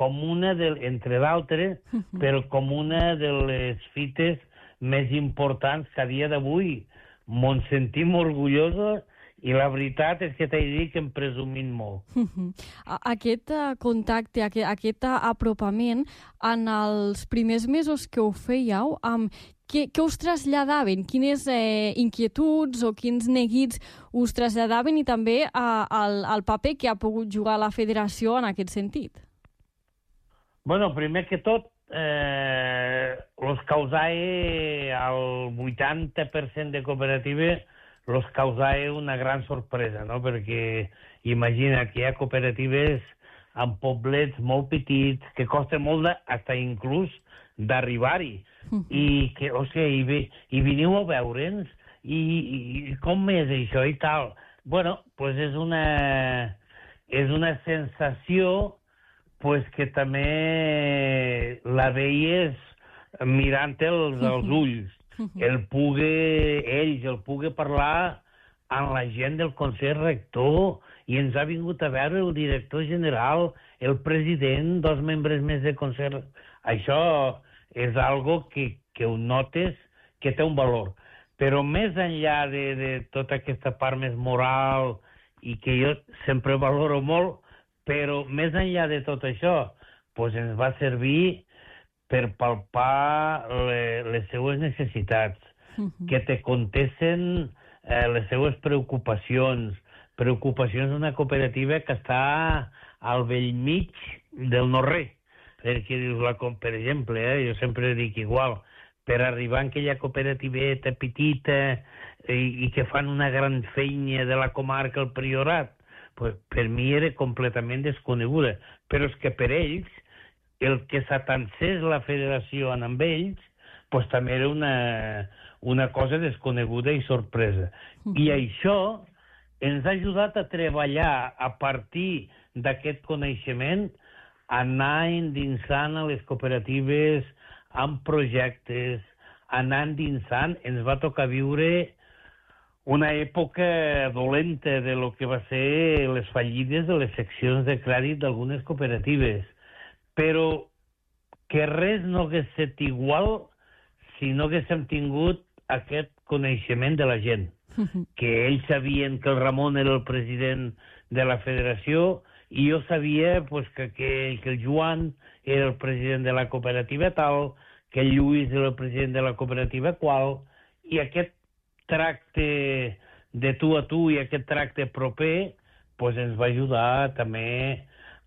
com una, entre d'altres, però com una de les fites més importants que a dia d'avui mos sentim orgullosos i la veritat és que t'he dit que em presumim molt. Aquest contacte, aquest apropament, en els primers mesos que ho fèieu, què us traslladaven? Quines inquietuds o quins neguits us traslladaven i també el paper que ha pogut jugar la federació en aquest sentit? Bueno, primer que tot, los causae al 80% de cooperatives los causae una gran sorpresa, no? Perquè imagina que hi ha cooperatives en poblets molt petits que costa molt fins inclús d'arribar-hi. I que, o sigui, i veniu a veure'ns i com és això i tal. Bueno, pues és una sensació pues que també la veies mirant-te als ulls. Ells poder parlar amb la gent del Consell Rector i ens ha vingut a veure el director general, el president, 2 membres més del Consell. Això és algo que ho notes que té un valor. Però més enllà de tota aquesta part més moral i que jo sempre valoro molt, però més enllà de tot això, doncs ens va servir per palpar les seues necessitats, que te contesten les seues preocupacions d'una cooperativa que està al bell mig del no-res. Perquè dius, per exemple, jo sempre dic igual, per arribar a aquella cooperativeta petita i que fan una gran feina de la comarca al Priorat, pues, per mi era completament desconeguda. Però és que per ells, el que s'atansés la federació amb ells, pues, també era una cosa desconeguda i sorpresa. I això ens ha ajudat a treballar a partir d'aquest coneixement, anar endinsant a les cooperatives amb projectes, anar endinsant. Ens va tocar viure una època dolenta de lo que va ser les fallides de les seccions de crèdit d'algunes cooperatives. Però que res no hagués estat igual si no haguéssim tingut aquest coneixement de la gent. Que ells sabien que el Ramon era el president de la federació i jo sabia pues, que el Joan era el president de la cooperativa tal, que el Lluís era el president de la cooperativa qual, i aquest tracte de tu a tu i aquest tracte proper pues, ens va ajudar també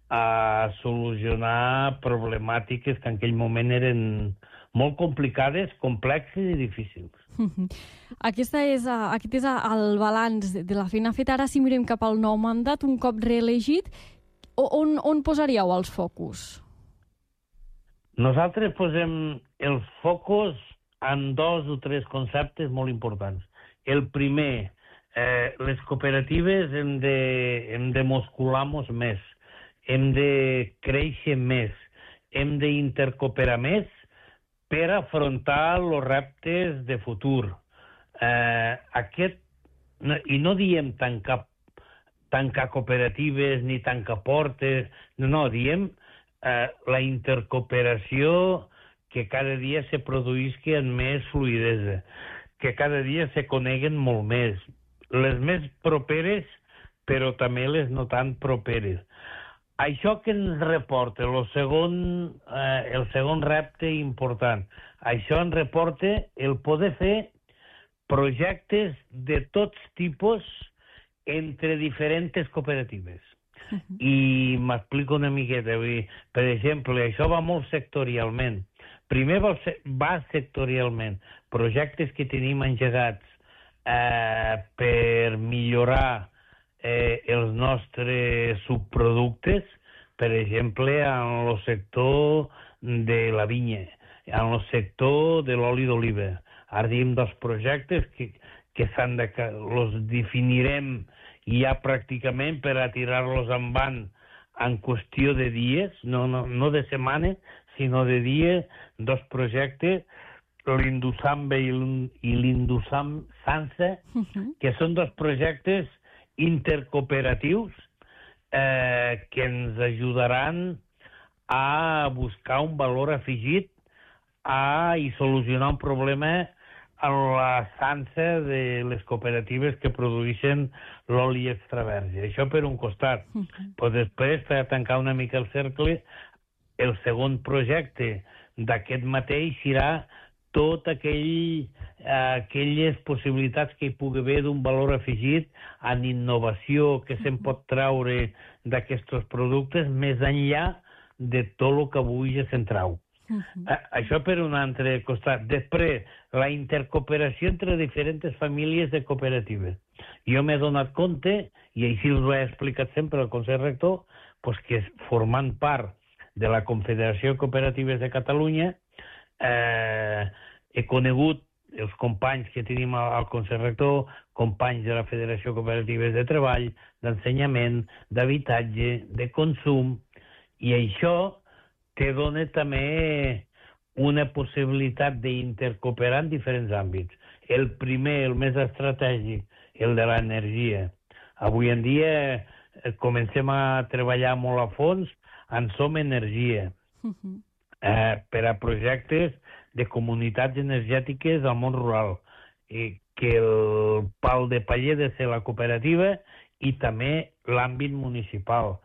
a solucionar problemàtiques que en aquell moment eren molt complicades, complexes i difícils. Aquest és el balanç de la feina feta. Ara, si mirem cap al nou mandat, un cop reelegit, on posaríeu els focus? Nosaltres posem els focus en 2 o 3 conceptes molt importants. El primer, les cooperatives hem de muscular-nos més, hem de créixer més, hem d'intercooperar més per afrontar els reptes de futur. I no diem tancar cooperatives ni tancar portes, no, diem la intercooperació que cada dia se produïsqui amb més fluïdesa, que cada dia se coneguen molt més, les més properes, però també les no tan properes. Això que ens reporta el segon repte important, això ens reporta el poder fer projectes de tots tipus entre diferents cooperatives. I m'explico una miqueta. Per exemple, això va molt sectorialment. Primer va sectorialment. Projectes que tenim engegats per millorar els nostres subproductes, per exemple, en el sector de la vinya, en el sector de l'oli d'oliva. Ara diem dels projectes que els definirem ja pràcticament per a tirar-los endavant en qüestió de dies, no de setmanes, sinó de dies, 2 projectes, l'Indusamba i l'Indusam Sansa, que són 2 projectes intercooperatius que ens ajudaran a buscar un valor afegit i solucionar un problema a la sansa de les cooperatives que produeixen l'oli extraverge. Això per un costat. Però després, per tancar una mica el cercle, el segon projecte d'aquest mateix serà tot aquelles possibilitats que hi pugui haver d'un valor afegit en innovació que se'n pot traure d'aquests productes més enllà de tot el que avui ja se'n trau. Això per un altre costat. Després, la intercooperació entre diferents famílies de cooperatives. Jo m'he donat compte, i així us ho he explicat sempre al Consell Rector, que formant part de la Confederació de Cooperatives de Catalunya, he conegut els companys que tenim al Consell Rector, companys de la Federació de Cooperatives de Treball, d'ensenyament, d'habitatge, de consum, i això te dona també una possibilitat d'intercooperar en diferents àmbits. El primer, el més estratègic, el de l'energia. Avui en dia comencem a treballar molt a fons en Som Energia per a projectes de comunitats energètiques al món rural, que el pal de paller de ser la cooperativa i també l'àmbit municipal.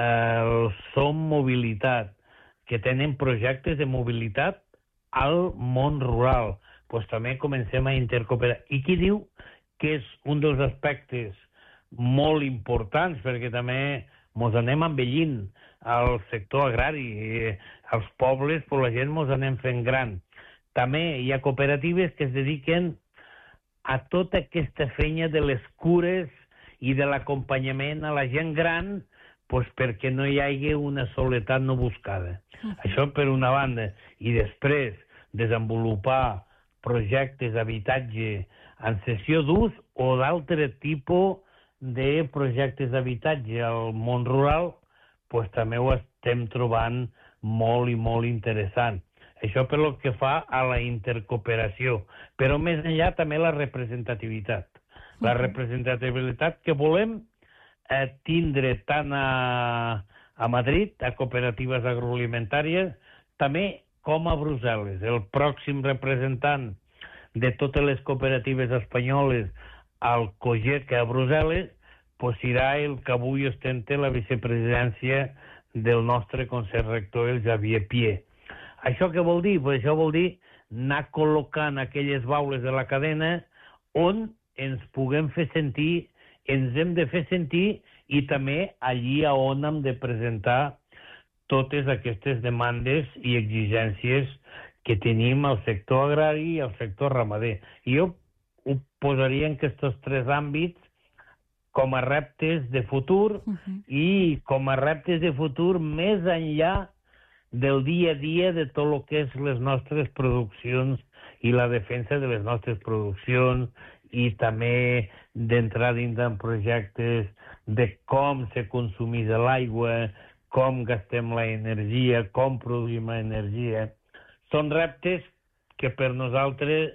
Som Mobilitat, que tenen projectes de mobilitat al món rural. També comencem a intercooperar. I qui diu que és un dels aspectes molt importants, perquè també ens anem envellint al sector agrari, als pobles, la gent ens anem fent gran. També hi ha cooperatives que es dediquen a tota aquesta feina de les cures i de l'acompanyament a la gent gran, perquè no hi hagi una soledat no buscada. Això per una banda. I després desenvolupar projectes d'habitatge en cessió d'ús o d'altre tipus de projectes d'habitatge al món rural, també ho estem trobant molt i molt interessant. Això per lo que fa a la intercooperació. Però més enllà també la representativitat. La representativitat que volem tindre tant a Madrid, a cooperatives agroalimentàries, també com a Brussel·les. El pròxim representant de totes les cooperatives espanyoles al COGEC a Brussel·les serà el que avui ostenta la vicepresidència del nostre Consell Rector, el Xavier Pié. Això què vol dir? Això vol dir anar col·locant aquelles baules de la cadena on ens puguem fer sentir, ens hem de fer sentir, i també allí on hem de presentar totes aquestes demandes i exigències que tenim al sector agrari i al sector ramader. I jo ho posaria en aquests tres àmbits com a reptes de futur i com a reptes de futur més enllà del dia a dia de tot el que és les nostres produccions i la defensa de les nostres produccions, i també d'entrar dins en projectes de com se consumís l'aigua, com gastem l'energia, com produïm l'energia. Són reptes que per nosaltres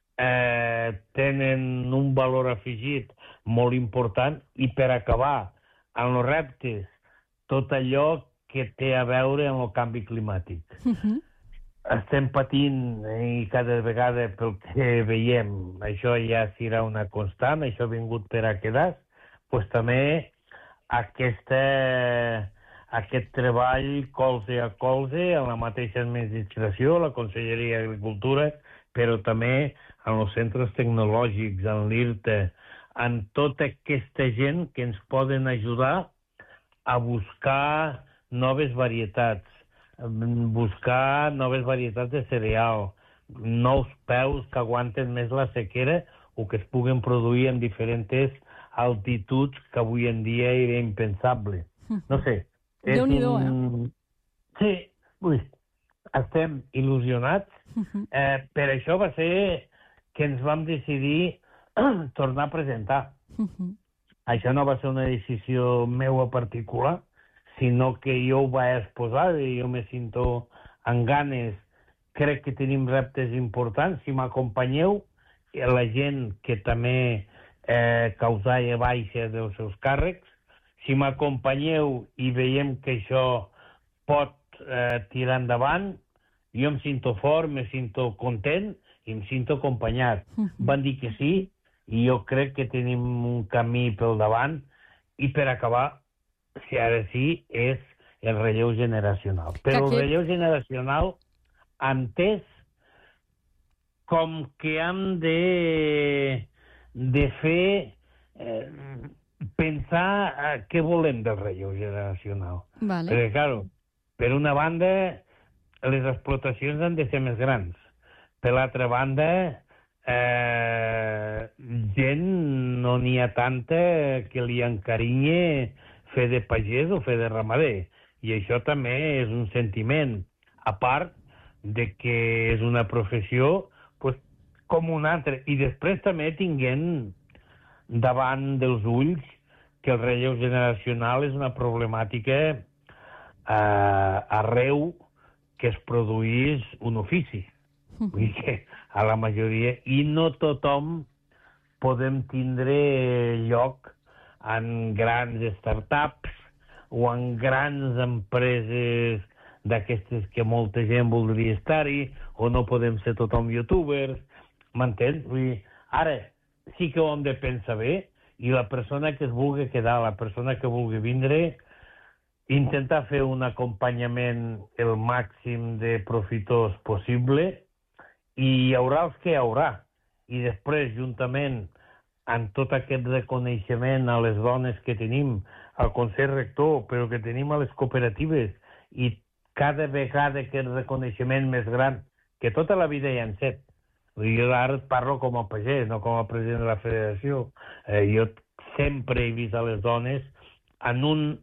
tenen un valor afegit molt important, i per acabar amb els reptes, tot allò que té a veure amb el canvi climàtic. Estem patint, i cada vegada pel que veiem, això ja serà una constant, això ha vingut per a quedar-se, també aquest treball colze a colze en la mateixa administració, la Conselleria d'Agricultura, però també en els centres tecnològics, en l'IRTA, en tota aquesta gent que ens poden ajudar a buscar noves varietats, buscar noves varietats de cereal, nous peus que aguanten més la sequera o que es puguen produir en diferents altituds que avui en dia era impensable. No sé. Déu-n'hi-do, eh? Sí, estem il·lusionats. Per això va ser que ens vam decidir tornar a presentar. Això no va ser una decisió meva particular, sinó que jo ho vaig exposar i jo me sento amb ganes. Crec que tenim reptes importants. Si m'acompanyeu, la gent que també causava baixa dels seus càrrecs, si m'acompanyeu i veiem que això pot tirar endavant, jo em sento fort, me sento content i em sento acompanyat. Van dir que sí, i jo crec que tenim un camí pel davant, i per acabar, si ara sí, és el relleu generacional. Però el relleu generacional entès com que hem de fer pensar què volem del relleu generacional. Vale. Perquè, clar, per una banda, les explotacions han de ser més grans. Per l'altra banda, gent no n'hi ha tanta que li encarinye fer de pagès o fer de ramader. I això també és un sentiment, a part de que és una professió pues, com una altra. I després també tinguem davant dels ulls que el relleu generacional és una problemàtica arreu que es produís un ofici. Vull dir que a la majoria, i no tothom podem tindre lloc en grans startups o en grans empreses d'aquestes que molta gent voldria estar-hi, o no podem ser tothom youtubers, m'entens? Vull dir, ara sí que ho hem de pensar bé, i la persona que es vulgui quedar, la persona que vulgui vindre, intentar fer un acompanyament el màxim de profitós possible, i hi haurà els que hi haurà. I després, juntament amb tot aquest reconeixement a les dones que tenim al Consell Rector, però que tenim a les cooperatives, i cada vegada aquest reconeixement més gran, que tota la vida hi han set. Jo ara parlo com a pagès, no com a president de la federació. Jo sempre he vist a les dones en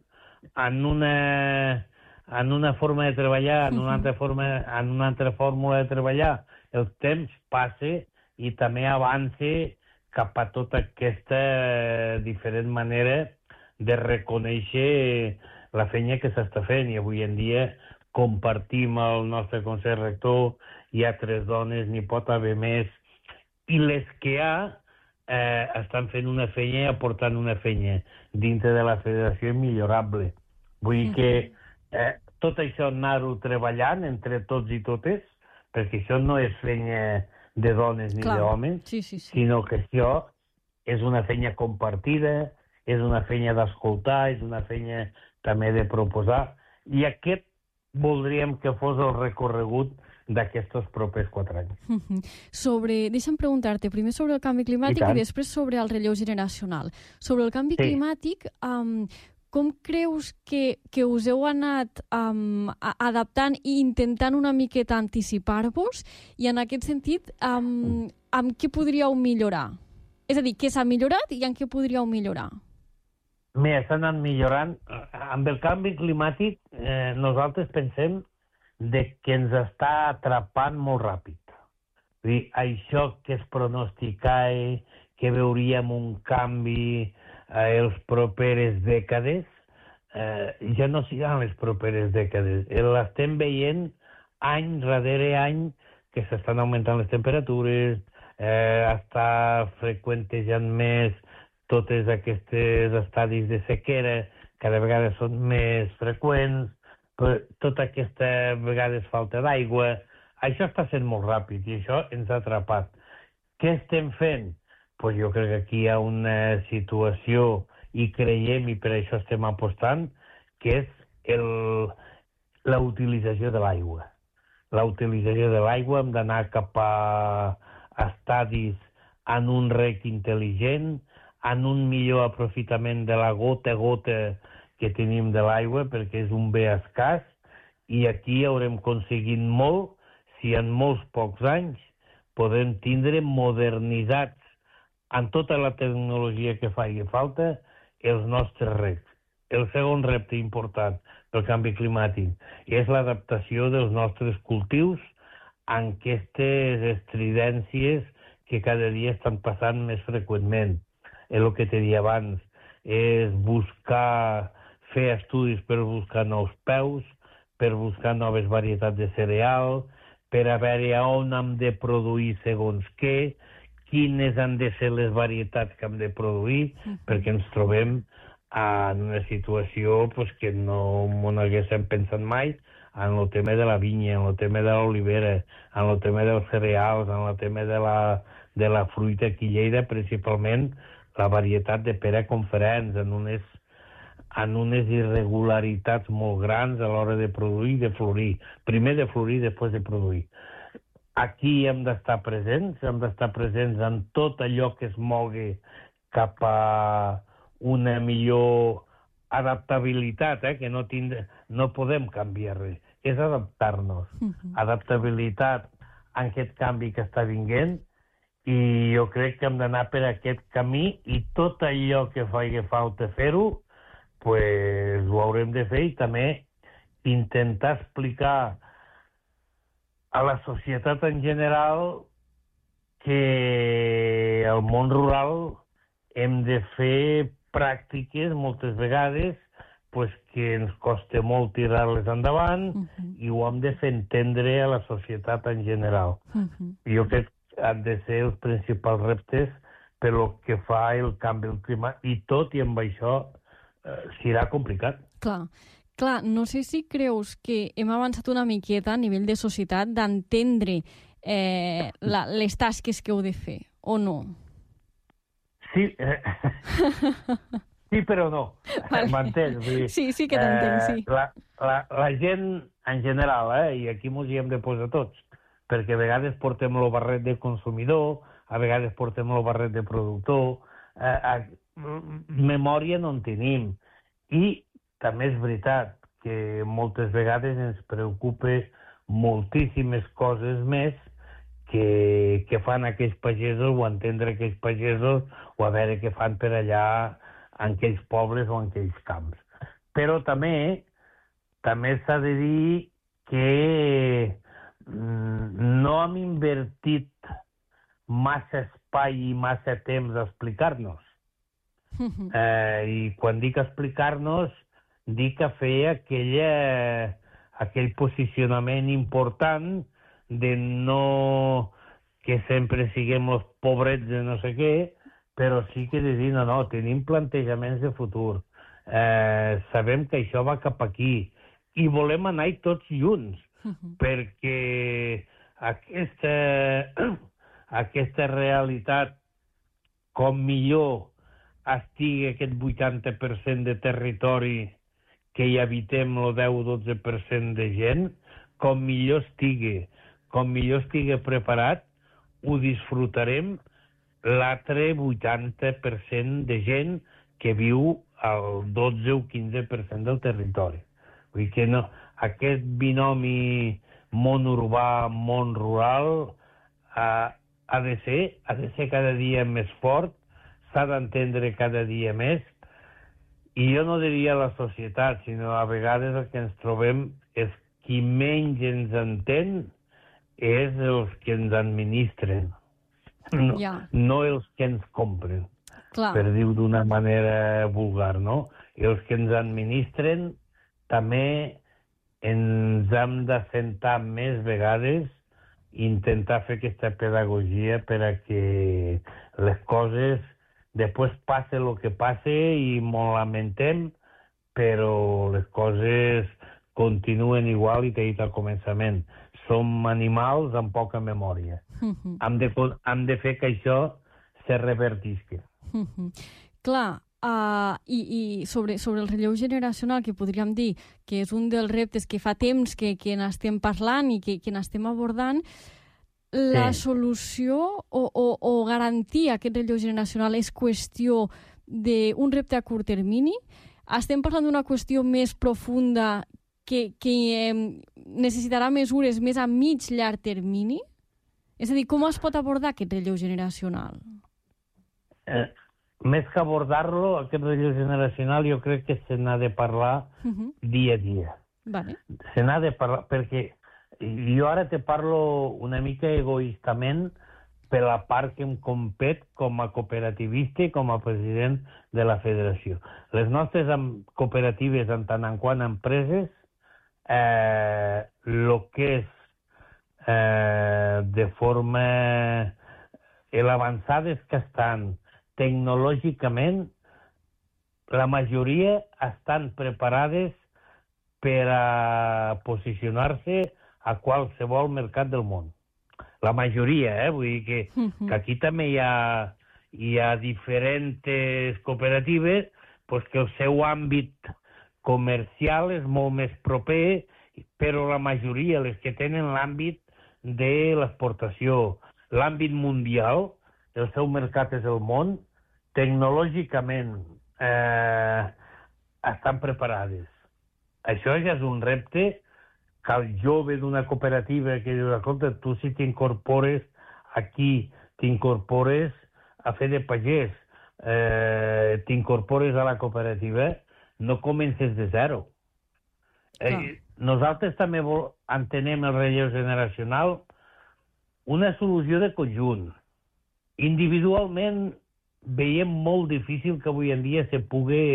una forma de treballar, en una altra fórmula de treballar. El temps passa i també avança cap a tota aquesta diferent manera de reconèixer la feina que s'està fent. I avui en dia compartim el nostre Consell Rector, hi ha 3 dones, n'hi pot haver més, i les que hi ha estan fent una feina i aportant una feina dintre de la federació immillorable. Vull dir que tot això anar-ho treballant entre tots i totes, perquè això no és feina de dones ni d'homes, sinó que això és una feina compartida, és una feina d'escoltar, és una feina també de proposar, i aquest voldríem que fos el recorregut d'aquests propers 4 anys. Deixa'm preguntar-te primer sobre el canvi climàtic i després sobre el relleu generacional. Sobre el canvi climàtic, com creus que us heu anat adaptant i intentant una miqueta anticipar-vos? I en aquest sentit, amb què podríeu millorar? És a dir, què s'ha millorat i en què podríeu millorar? Mira, s'ha anat millorant. Amb el canvi climàtic, nosaltres pensem que ens està atrapant molt ràpid. Vull dir, això que es pronosticava, que veuríem un canvi els properes dècades, ja no siguin les properes dècades. L'estem veient any darrere any que s'estan augmentant les temperatures, està freqüentejant més totes aquestes estadis de sequera, cada vegada són més freqüents, tota aquesta vegades falta d'aigua. Això està sent molt ràpid i això ens ha atrapat. Què estem fent? Pues jo crec que aquí hi ha una situació, i creiem, i per això estem apostant, que és la utilització de l'aigua. La utilització de l'aigua, hem d'anar cap a estadis en un rec intel·ligent, en un millor aprofitament de la gota a gota que tenim de l'aigua, perquè és un bé escàs, i aquí haurem aconseguit molt si en molts pocs anys podem tindre modernitzats amb tota la tecnologia que faci falta els nostres recs. El segon repte important del canvi climàtic és l'adaptació dels nostres cultius en aquestes estridències que cada dia estan passant més freqüentment. El que te deia abans és fer estudis per buscar nous peus, per buscar noves varietats de cereal, per a veure on hem de produir segons què, quines han de ser les varietats que hem de produir, perquè ens trobem en una situació que no m'ho haguéssim pensat mai, en el tema de la vinya, en el tema de l'olivera, en el tema dels cereals, en el tema de la fruita aquí a Lleida, principalment la varietat de pera conferents, en unes irregularitats molt grans a l'hora de produir i de florir. Primer de florir, després de produir. Aquí hem d'estar presents en tot allò que es mogui cap a una millor adaptabilitat, que no podem canviar res, és adaptar-nos. Adaptabilitat a aquest canvi que està vinguent, i jo crec que hem d'anar per aquest camí, i tot allò que faci falta fer-ho, pues ho haurem de fer, i també intentar explicar a la societat en general que al món rural hem de fer pràctiques moltes vegades pues, que ens costa molt tirar-les endavant, i ho hem de fer entendre a la societat en general. Jo crec que han de ser els principals reptes per lo que fa el canvi del clima, i tot i amb això serà complicat. Clar, no sé si creus que hem avançat una miqueta a nivell de societat d'entendre les tasques que heu de fer, o no? Sí, sí però no. Vale. M'entens? Sí que t'entenc, sí. La gent en general, i aquí ens hi hem de posar tots, perquè a vegades portem el barret de consumidor, a vegades portem el barret de productor, memòria no en tenim. I també és veritat que moltes vegades ens preocupa moltíssimes coses més que fan aquells pagesos, o entendre aquells pagesos, o a veure què fan per allà en aquells pobles o en aquells camps. Però també s'ha de dir que no hem invertit massa espai i massa temps a explicar-nos. I quan dic explicar-nos, dic a fer aquell posicionament important de no que sempre siguem els pobrets de no sé què, però sí que de dir, no, tenim plantejaments de futur. Sabem que això va cap aquí i volem anar-hi tots junts, perquè aquesta realitat, com millor estigui aquest 80% de territori que hi habitem el 10-12% de gent, com millor estigui preparat, ho disfrutarem l'altre 80% de gent que viu al 12 o 15% del territori. Vull dir que no, aquest binomi món urbà, món rural, ha de ser cada dia més fort, s'ha d'entendre cada dia més, i jo no diria la societat, sinó a vegades el que ens trobem és qui menys ens entén és els que ens administren, no els que ens compren, per dir-ho d'una manera vulgar, no? I els que ens administren també ens hem d'assentar més vegades i intentar fer aquesta pedagogia per a que les coses després passe el que passe i molt lamentem, però les coses continuen igual i t'he dit al començament. Som animals amb poca memòria. Hem de fer que això se revertisca. Clar, i sobre el relleu generacional, que podríem dir que és un dels reptes que fa temps que n'estem parlant i que n'estem abordant, la solució o garantir aquest relleu generacional és qüestió d'un repte a curt termini? Estem parlant d'una qüestió més profunda que necessitarà mesures més a mig llarg termini? És a dir, com es pot abordar aquest relleu generacional? Més que abordar-lo, aquest relleu generacional, jo crec que se n'ha de parlar dia a dia. Se n'ha de parlar, perquè jo ara te parlo una mica egoistament per la part que em compet com a cooperativista i com a president de la federació. Les nostres cooperatives, en tant en quant a empreses, el que és de forma l'avançades que estan tecnològicament, la majoria estan preparades per a posicionar-se a qualsevol mercat del món. La majoria, vull dir que aquí també hi ha diferents cooperatives pues, que el seu àmbit comercial és molt més proper, però la majoria, les que tenen l'àmbit de l'exportació, l'àmbit mundial, el seu mercat és el món, tecnològicament estan preparades. Això ja és un repte que el jove d'una cooperativa que diu, escolta, tu si t'incorpores aquí, t'incorpores a fer de pagès, t'incorpores a la cooperativa, no comences de zero. Nosaltres també entenem el relleu generacional una solució de conjunt. Individualment veiem molt difícil que avui en dia se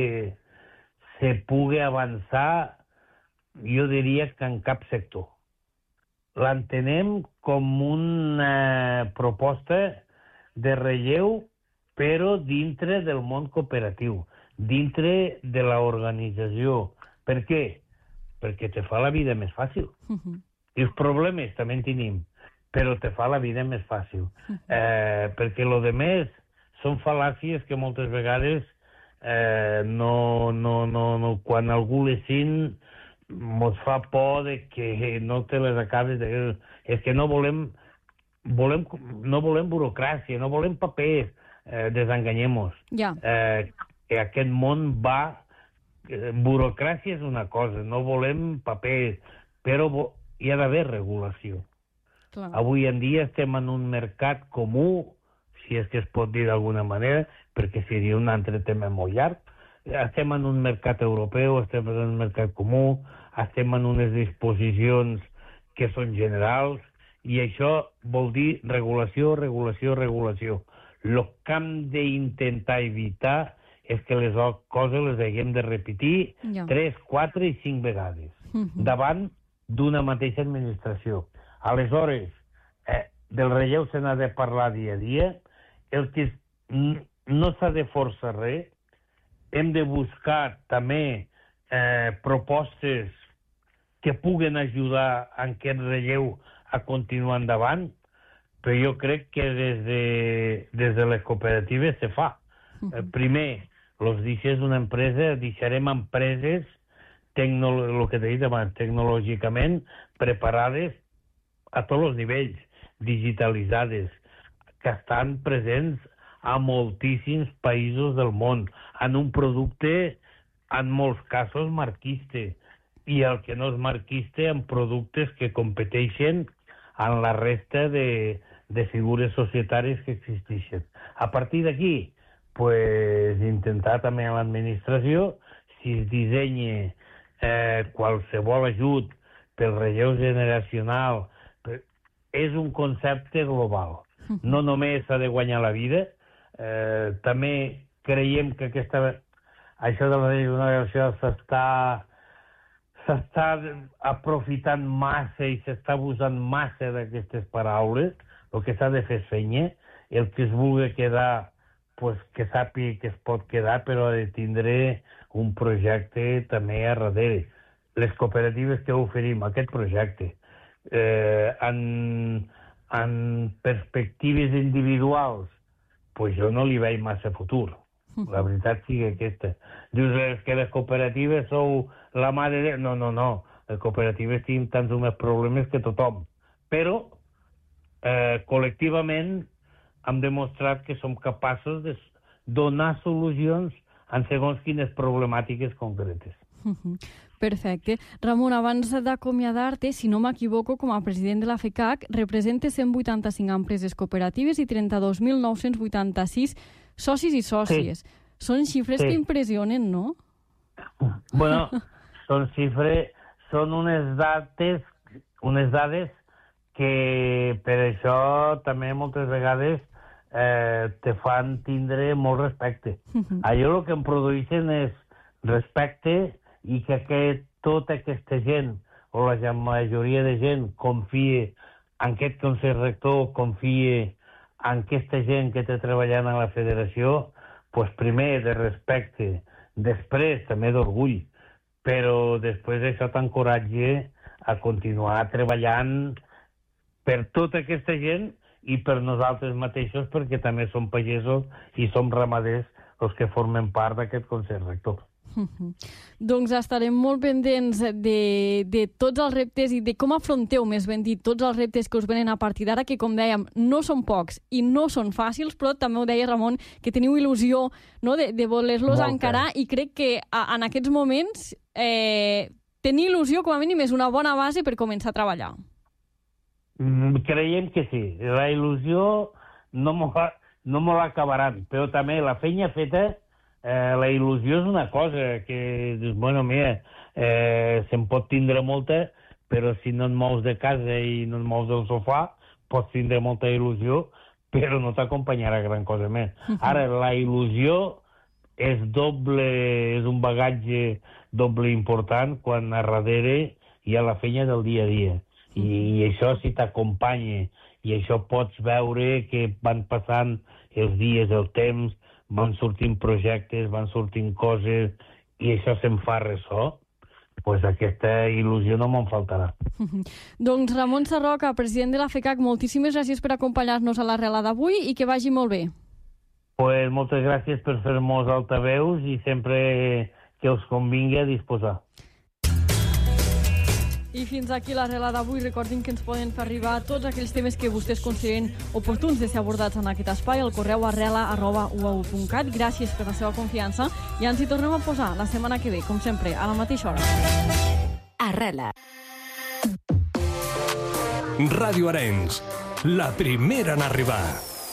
pugui avançar, jo diria que en cap sector. L'entenem com una proposta de relleu, però dintre del món cooperatiu, dintre de l'organització. Per què? Perquè te fa la vida més fàcil. I els problemes també en tenim, però te fa la vida més fàcil. Perquè el que més són fal·làcies que moltes vegades quan algú les sent mos fa por de que no te les acabes de... És que no volem burocràcia, no volem papers, desenganyem-nos. Que aquest món va... Burocràcia és una cosa, no volem papers, però hi ha d'haver regulació. Avui en dia estem en un mercat comú, si és que es pot dir d'alguna manera, perquè seria un altre tema molt llarg. Estem en un mercat europeu, estem en un mercat comú, estem en unes disposicions que són generals, i això vol dir regulació, regulació, regulació. El que hem d'intentar evitar és que les coses les haguem de repetir 3, 4 i 5 vegades davant d'una mateixa administració. Aleshores, del relleu se n'ha de parlar dia a dia, el que no s'ha de forçar res, hem de buscar també propostes que puguen ajudar a aquest relleu a continuar endavant, però jo crec que des de les cooperatives se fa. Primer, els deixes una empresa, deixarem empreses el que t'he dit abans, tecnològicament preparades a tots els nivells, digitalitzades, que estan presents a moltíssims països del món, en un producte, en molts casos, marquista, i el que no és marquista, en productes que competeixen en la resta de figures societàries que existeixen. A partir d'aquí, intentar també a l'administració, si es dissenya qualsevol ajut pel relleu generacional, és un concepte global. No només s'ha de guanyar la vida, també creiem que això de la generació s'està aprofitant massa i s'està abusant massa d'aquestes paraules. El que s'ha de fer és feina, el que es vulgui quedar que sàpiga que es pot quedar, però ha de tindre un projecte també a darrere. Les cooperatives que oferim aquest projecte en perspectives individuals, jo no li veig massa futur. La veritat sigui aquesta. Dius que les cooperatives sou la mare de... No. Les cooperatives tenim tants o més problemes que tothom. Però, col·lectivament, hem demostrat que som capaços de donar solucions en segons quines problemàtiques concretes. Perfecte. Ramon, abans d'acomiadar-te, si no m'equivoco, com a president de la FECAC, representa 185 empreses cooperatives i 32.986 socis i sòcies. Sí. Són xifres que impressionen, no? Bueno, són unes dades que per això també moltes vegades te fan tindre molt respecte. Allò el que em produeixen és respecte i que tota aquesta gent, o la majoria de gent, confie en aquest Consell Rector, confie en aquesta gent que està treballant a la federació, primer de respecte, després també d'orgull, però després això t'encoratja a continuar treballant per tota aquesta gent i per nosaltres mateixos, perquè també som pagesos i som ramaders els que formen part d'aquest Consell Rector. Doncs estarem molt pendents de tots els reptes i de com afronteu, més ben dit, tots els reptes que us venen a partir d'ara, que, com dèiem, no són pocs i no són fàcils, però també ho deia Ramon, que teniu il·lusió, no?, de voler-los encarar, i crec que en aquests moments tenir il·lusió, com a mínim, és una bona base per començar a treballar. Creiem que sí. La il·lusió no me l'acabaran, però també la feina feta. La il·lusió és una cosa que, bueno, mira, se'n pot tindre molta, però si no et mous de casa i no et mous del sofà, pots tindre molta il·lusió, però no t'acompanyarà gran cosa més. Ara, la il·lusió és un bagatge doble important quan a darrere hi ha la feina del dia a dia. I això, si t'acompanya, i això pots veure que van passant els dies, el temps, van sortint projectes, van sortint coses, i això se'n fa ressò, doncs aquesta il·lusió no me'n faltarà. Doncs Ramon Sarroca, president de la FECAC, moltíssimes gràcies per acompanyar-nos a l'arrela d'avui i que vagi molt bé. Pues moltes gràcies per fer-nos altaveus i sempre que us convingui a disposar. I fins aquí l'arrela d'avui. Recordin que ens poden fer arribar tots aquells temes que vostès consideren oportuns de ser abordats en aquest espai al correu arrela@uau.cat. Gràcies per la seva confiança i ens hi tornem a posar la setmana que ve, com sempre, a la mateixa hora. Arrela. Ràdio Arenys, la primera en arribar.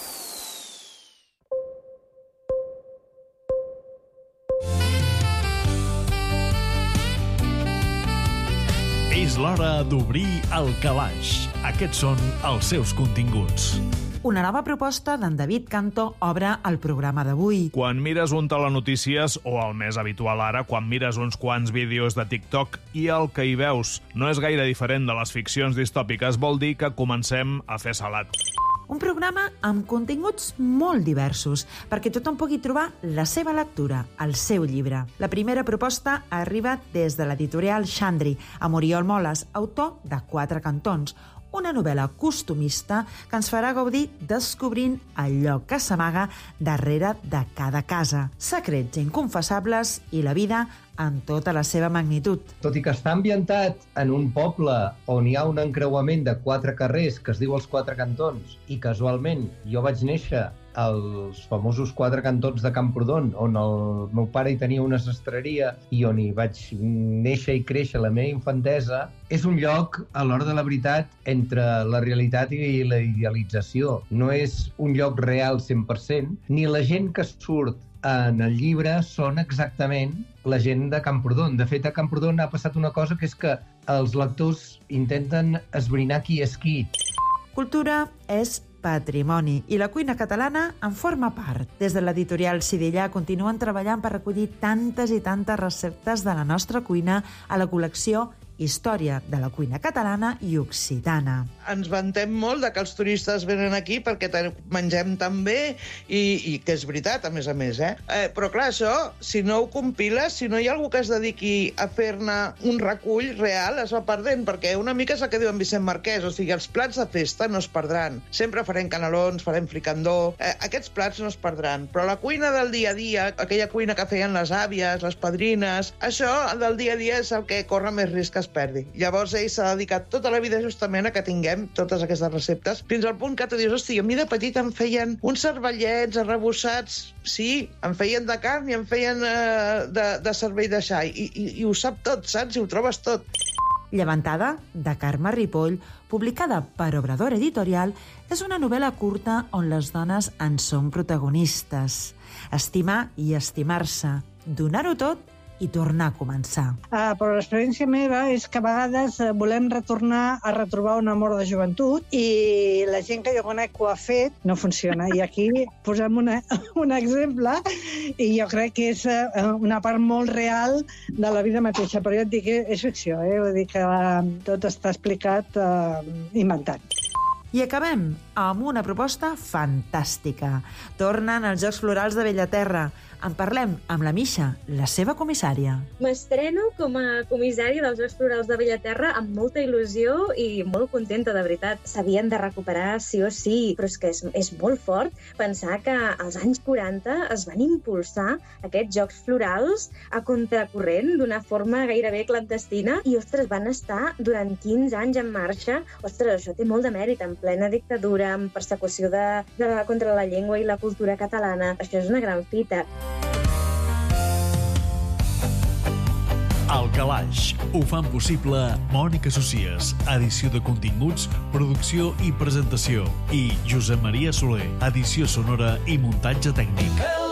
És l'hora d'obrir el calaix. Aquests són els seus continguts. Una nova proposta d'en David Canto obre el programa d'avui. Quan mires un telenotícies, o el més habitual ara, quan mires uns quants vídeos de TikTok i el que hi veus no és gaire diferent de les ficcions distòpiques, vol dir que comencem a fer salat. Un programa amb continguts molt diversos, perquè tothom pugui trobar la seva lectura, el seu llibre. La primera proposta arriba des de l'editorial Xandri, amb Oriol Moles, autor de 4 cantons, una novel·la costumista que ens farà gaudir descobrint allò que s'amaga darrere de cada casa. Secrets inconfessables i la vida en tota la seva magnitud. Tot i que està ambientat en un poble on hi ha un encreuament de 4 carrers que es diu els 4 cantons, i casualment jo vaig néixer als famosos 4 cantons de Camprodon, on el meu pare hi tenia una sastreria i on hi vaig néixer i créixer la meva infantesa, és un lloc, a l'hora de la veritat, entre la realitat i la idealització. No és un lloc real 100%, ni la gent que surt en el llibre són exactament la gent de Camprodon. De fet, a Camprodon ha passat una cosa, que és que els lectors intenten esbrinar qui és qui. Cultura és patrimoni i la cuina catalana en forma part. Des de l'editorial Sidillà continuen treballant per recollir tantes i tantes receptes de la nostra cuina a la col·lecció Història de la cuina catalana i occitana. Ens vantem molt de que els turistes venen aquí perquè mengem tan bé i que és veritat, a més, Però clar, això, si no ho compiles, si no hi ha algú que es dediqui a fer-ne un recull real, es va perdent, perquè una mica és el que diu en Vicent Marquès, o sigui, els plats de festa no es perdran. Sempre farem canelons, farem fricandó, aquests plats no es perdran, però la cuina del dia a dia, aquella cuina que feien les àvies, les padrines, això del dia a dia és el que corre més risc que es perdi. Llavors ell s'ha dedicat tota la vida justament a que tinguem totes aquestes receptes, fins al punt que tu dius, hosti, a mi de petit em feien uns cervellets arrebossats, sí, em feien de carn i em feien de cervell de xai, i ho sap tot, saps? I ho trobes tot. Llevantada, de Carme Ripoll, publicada per Obrador Editorial, és una novel·la curta on les dones en són protagonistes. Estimar i estimar-se, donar-ho tot i tornar a començar. Però l'experiència meva és que a vegades volem retornar a retrobar un amor de joventut i la gent que jo conec que ho ha fet no funciona. I aquí posem un exemple i jo crec que és una part molt real de la vida mateixa. Però ja et dic que és ficció, vull dir que tot està explicat inventat. I acabem amb una proposta fantàstica. Tornen els Jocs Florals de Bellaterra, En parlem amb la Misha, la seva comissària. M'estreno com a comissària dels Jocs Florals de Bellaterra amb molta il·lusió i molt contenta, de veritat. S'havien de recuperar sí o sí, però és que és molt fort pensar que als anys 40 es van impulsar aquests Jocs Florals a contracorrent d'una forma gairebé clandestina i, ostres, van estar durant 15 anys en marxa. Ostres, això té molt de mèrit, en plena dictadura, en persecució contra la llengua i la cultura catalana. Això és una gran fita. El Calaix. Ho fan possible Mònica Socies, edició de continguts, producció i presentació, i Josep Maria Soler, edició sonora i muntatge tècnic.